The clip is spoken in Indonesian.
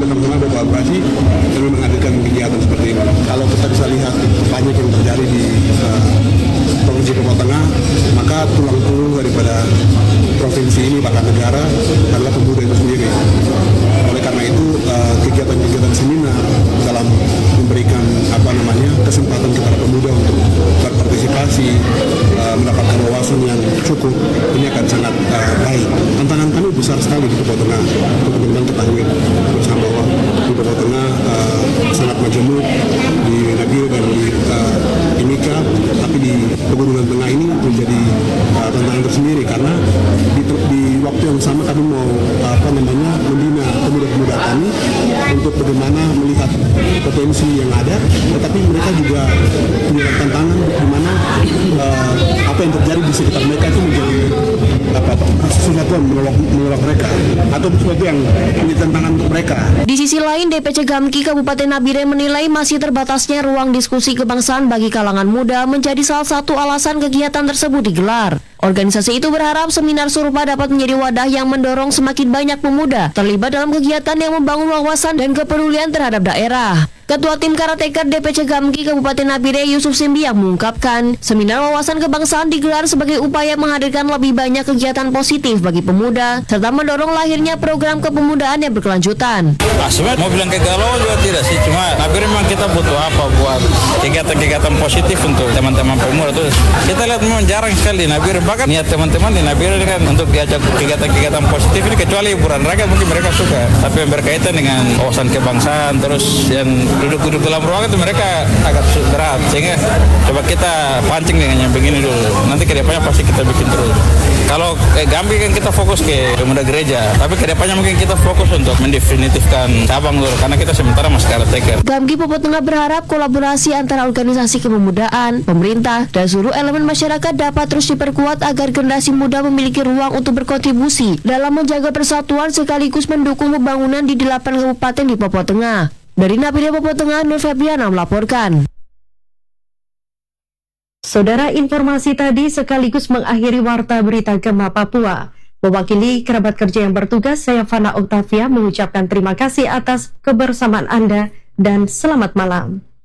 benar-benar berkolaborasi dan menghadirkan kegiatan seperti ini. Kalau kita bisa lihat banyak yang terjadi di Provinsi Papua Tengah, maka tulang punggung daripada provinsi ini bahkan negara adalah pemuda itu sendiri. Oleh karena itu kegiatan-kegiatan seminar dalam memberikan kesempatan kepada pemuda untuk berpartisipasi, mendapatkan wawasan yang cukup, ini akan sangat baik. Tantangan kami besar sekali di Papua Tengah. Teman-teman ketahui bersama bahwa di Papua Tengah sangat majemuk di Nabire dan di Timika, tapi di Pegunungan Tengah ini menjadi tantangan tersendiri karena di waktu yang sama kami mau membina pemuda-pemuda kami untuk bagaimana melihat potensi yang ada, tetapi mereka juga punya tantangan di mana apa yang terjadi di sekitar mereka itu menjadi sesuatu yang menolak mereka atau sesuatu yang menjadi tantangan untuk mereka. Di sisi lain, DPC Gamki Kabupaten Nabire menilai masih terbatasnya ruang diskusi kebangsaan bagi kalangan muda menjadi salah satu alasan kegiatan tersebut digelar. Organisasi itu berharap seminar serupa dapat menjadi wadah yang mendorong semakin banyak pemuda terlibat dalam kegiatan yang membangun wawasan dan kepedulian terhadap daerah. Ketua Tim Karateka DPC Gamki Kabupaten Nabire Yusuf Simbiang mengungkapkan, seminar wawasan kebangsaan digelar sebagai upaya menghadirkan lebih banyak kegiatan positif bagi pemuda, serta mendorong lahirnya program kepemudaan yang berkelanjutan. Sebenarnya mau bilang kegalauan juga tidak sih, cuma Nabire memang kita butuh apa buat kegiatan-kegiatan positif untuk teman-teman pemuda. Terus kita lihat memang jarang sekali di Nabire, bahkan niat teman-teman di Nabire kan untuk diajak kegiatan-kegiatan positif ini kecuali hiburan rakyat mungkin mereka suka, tapi yang berkaitan dengan wawasan kebangsaan terus yang duduk-duduk dalam ruangan itu mereka agak berat, sehingga coba kita pancing dengan yang begini dulu. Nanti kedepannya pasti kita bikin terus. Kalau Gambi kan kita fokus ke pemuda gereja, tapi kedepannya mungkin kita fokus untuk mendefinitifkan cabang dulu, karena kita sementara masih karateka. Gamki Papua Tengah berharap kolaborasi antara organisasi kepemudaan, pemerintah, dan seluruh elemen masyarakat dapat terus diperkuat agar generasi muda memiliki ruang untuk berkontribusi dalam menjaga persatuan sekaligus mendukung pembangunan di 8 kabupaten di Papua Tengah. Dari Nabire Papua Tengah, Nur Febriana melaporkan. Saudara, informasi tadi sekaligus mengakhiri Warta Berita Gema Papua. Mewakili kerabat kerja yang bertugas, saya Fana Octavia mengucapkan terima kasih atas kebersamaan Anda dan selamat malam.